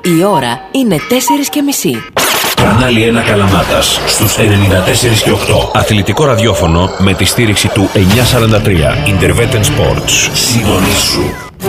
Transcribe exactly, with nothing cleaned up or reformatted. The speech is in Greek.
Η ώρα είναι τέσσερις και μισή. Κανάλι ένα Καλαμάτας στους ενενήντα τέσσερα και οκτώ. Αθλητικό ραδιόφωνο με τη στήριξη του εννιακόσια σαράντα τρία Intervetten Sports. Συντονίσου.